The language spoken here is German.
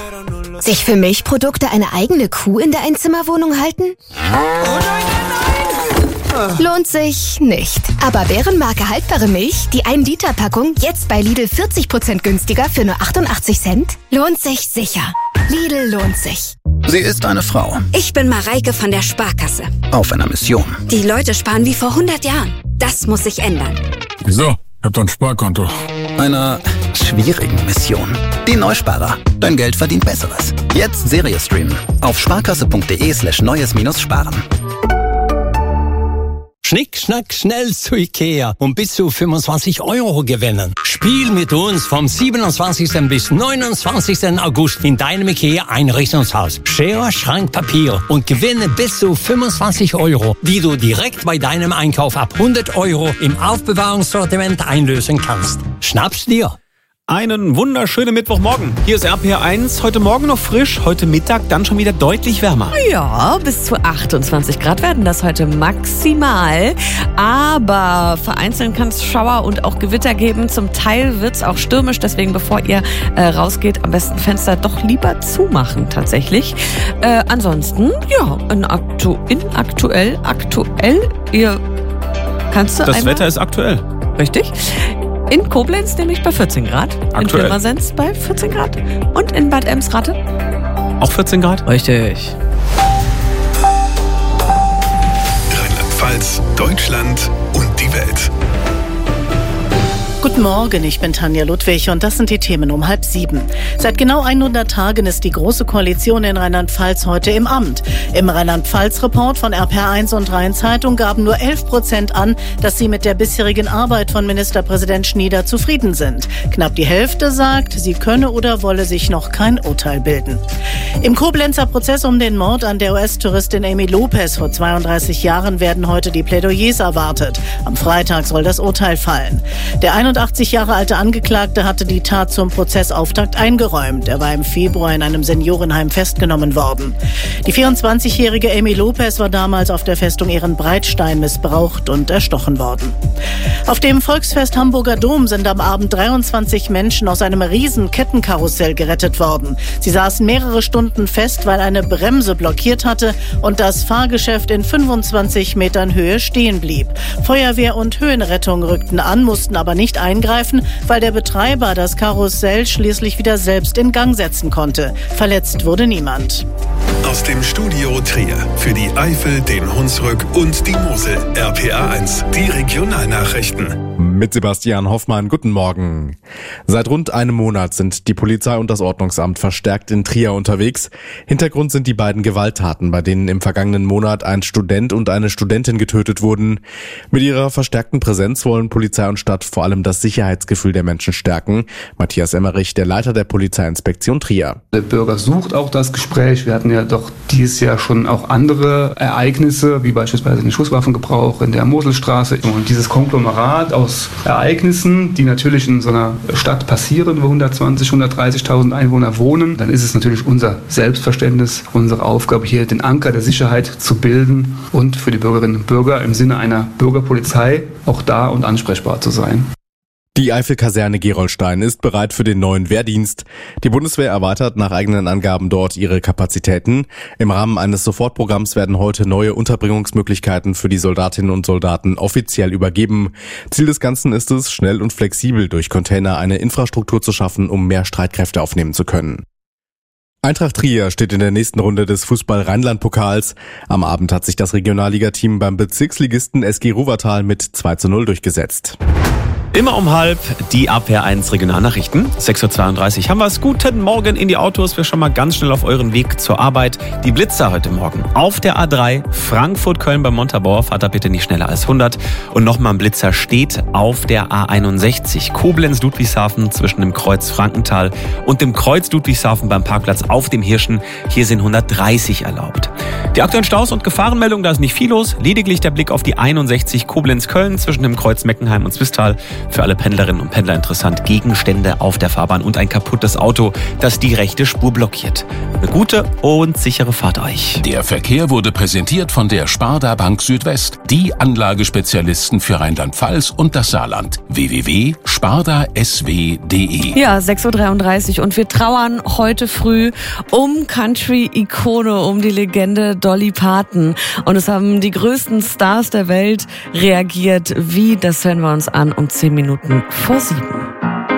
Sich für Milchprodukte eine eigene Kuh in der Einzimmerwohnung halten? Lohnt sich nicht. Aber Bärenmarke haltbare Milch, die 1-Liter-Packung, jetzt bei Lidl 40% günstiger für nur 88 Cent? Lohnt sich sicher. Lidl lohnt sich. Sie ist eine Frau. Ich bin Mareike von der Sparkasse. Auf einer Mission. Die Leute sparen wie vor 100 Jahren. Das muss sich ändern. Wieso? Ich hab doch ein Sparkonto. Einer schwierigen Mission. Die Neusparer. Dein Geld verdient Besseres. Jetzt Serie streamen. Auf sparkasse.de/neues-sparen. Schnick, schnack, schnell zu Ikea und bis zu 25 € gewinnen. Spiel mit uns vom 27. bis 29. August in deinem Ikea-Einrichtungshaus. Schere, Schrank, Papier und gewinne bis zu 25 €, die du direkt bei deinem Einkauf ab 100 € im Aufbewahrungssortiment einlösen kannst. Schnapp's dir! Einen wunderschönen Mittwochmorgen. Hier ist RPR1. Heute Morgen noch frisch, heute Mittag dann schon wieder deutlich wärmer. Ja, bis zu 28 Grad werden das heute maximal. Aber vereinzelt kann es Schauer und auch Gewitter geben. Zum Teil wird es auch stürmisch. Deswegen, bevor ihr rausgeht, am besten Fenster doch lieber zumachen tatsächlich. Ansonsten, ja, aktuell. Ihr kannst du Das einmal? Wetter ist aktuell. Richtig. In Koblenz nämlich bei 14 Grad. Aktuell. In Pirmasens bei 14 Grad. Und in Bad Emsrate? Auch 14 Grad? Richtig. Rheinland-Pfalz, Deutschland und die Welt. Guten Morgen, ich bin Tanja Ludwig und das sind die Themen um 6:30. Seit genau 100 Tagen ist die Große Koalition in Rheinland-Pfalz heute im Amt. Im Rheinland-Pfalz-Report von RPR1 und Rhein-Zeitung gaben nur 11% an, dass sie mit der bisherigen Arbeit von Ministerpräsident Schnieder zufrieden sind. Knapp die Hälfte sagt, sie könne oder wolle sich noch kein Urteil bilden. Im Koblenzer Prozess um den Mord an der US-Touristin Amy Lopez vor 32 Jahren werden heute die Plädoyers erwartet. Am Freitag soll das Urteil fallen. Der 81 Jahre alte Angeklagte hatte die Tat zum Prozessauftakt eingeräumt. Er war im Februar in einem Seniorenheim festgenommen worden. Die 24-jährige Amy Lopez war damals auf der Festung Ehrenbreitstein missbraucht und erstochen worden. Auf dem Volksfest Hamburger Dom sind am Abend 23 Menschen aus einem riesen Kettenkarussell gerettet worden. Sie saßen mehrere Stunden fest, weil eine Bremse blockiert hatte und das Fahrgeschäft in 25 Metern Höhe stehen blieb. Feuerwehr und Höhenrettung rückten an, mussten aber nicht eingreifen, weil der Betreiber das Karussell schließlich wieder selbst in Gang setzen konnte. Verletzt wurde niemand. Aus dem Studio Trier für die Eifel, den Hunsrück und die Mosel. RPR1, die Regionalnachrichten. Mit Sebastian Hoffmann, guten Morgen. Seit rund einem Monat sind die Polizei und das Ordnungsamt verstärkt in Trier unterwegs. Hintergrund sind die beiden Gewalttaten, bei denen im vergangenen Monat ein Student und eine Studentin getötet wurden. Mit ihrer verstärkten Präsenz wollen Polizei und Stadt vor allem das Sicherheitsgefühl der Menschen stärken. Matthias Emmerich, der Leiter der Polizeiinspektion Trier. Der Bürger sucht auch das Gespräch. Wir hatten ja doch dieses Jahr schon auch andere Ereignisse, wie beispielsweise den Schusswaffengebrauch in der Moselstraße. Und dieses Konglomerat aus Ereignissen, die natürlich in so einer Stadt passieren, wo 120.000, 130.000 Einwohner wohnen, dann ist es natürlich unser Selbstverständnis, unsere Aufgabe hier den Anker der Sicherheit zu bilden und für die Bürgerinnen und Bürger im Sinne einer Bürgerpolizei auch da und ansprechbar zu sein. Die Eifelkaserne Gerolstein ist bereit für den neuen Wehrdienst. Die Bundeswehr erweitert nach eigenen Angaben dort ihre Kapazitäten. Im Rahmen eines Sofortprogramms werden heute neue Unterbringungsmöglichkeiten für die Soldatinnen und Soldaten offiziell übergeben. Ziel des Ganzen ist es, schnell und flexibel durch Container eine Infrastruktur zu schaffen, um mehr Streitkräfte aufnehmen zu können. Eintracht Trier steht in der nächsten Runde des Fußball-Rheinland-Pokals. Am Abend hat sich das Regionalligateam beim Bezirksligisten SG Ruwertal mit 2:0 durchgesetzt. Immer um 12:30 die RPR1 Regionalnachrichten. 6:32 Uhr haben wir es. Guten Morgen in die Autos. Wir schon mal ganz schnell auf euren Weg zur Arbeit. Die Blitzer heute Morgen auf der A3 Frankfurt-Köln beim Montabaur. Fahrt da bitte nicht schneller als 100. Und nochmal ein Blitzer steht auf der A61 Koblenz-Ludwigshafen zwischen dem Kreuz Frankenthal und dem Kreuz Ludwigshafen beim Parkplatz auf dem Hirschen. Hier sind 130 erlaubt. Die aktuellen Staus und Gefahrenmeldungen, da ist nicht viel los. Lediglich der Blick auf die 61 Koblenz-Köln zwischen dem Kreuz Meckenheim und Zwistal. Für alle Pendlerinnen und Pendler interessant. Gegenstände auf der Fahrbahn und ein kaputtes Auto, das die rechte Spur blockiert. Eine gute und sichere Fahrt euch. Der Verkehr wurde präsentiert von der Sparda Bank Südwest, die Anlagespezialisten für Rheinland-Pfalz und das Saarland. www.spardasw.de. Ja, 6.33 Uhr und wir trauern heute früh um Country-Ikone, um die Legende Dolly Parton. Und es haben die größten Stars der Welt reagiert. Wie, das hören wir uns an um 10 Minuten vor 7.